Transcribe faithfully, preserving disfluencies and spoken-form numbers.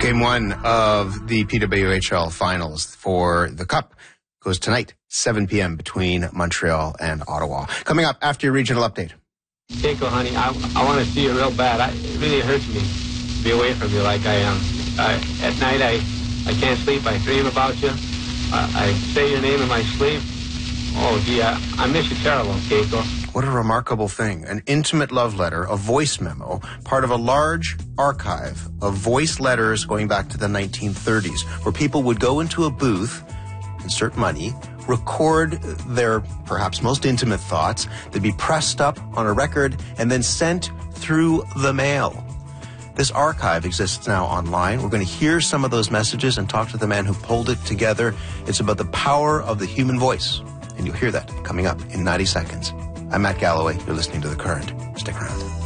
Game one of the P W H L finals for the Cup goes tonight, seven p.m. between Montreal and Ottawa. Coming up after your regional update. Keiko, honey, I, I want to see you real bad. I, it really hurts me to be away from you like I am. Uh, at night, I, I can't sleep. I dream about you. Uh, I say your name in my sleep. Oh, gee, I, I miss you terrible, Keiko. What a remarkable thing. An intimate love letter, a voice memo, part of a large archive of voice letters going back to the nineteen thirties, where people would go into a booth, insert money, record their perhaps most intimate thoughts. They'd be pressed up on a record and then sent through the mail. This archive exists now online. We're going to hear some of those messages and talk to the man who pulled it together. It's about the power of the human voice, and you'll hear that coming up in ninety seconds. I'm Matt Galloway. You're listening to The Current. Stick around.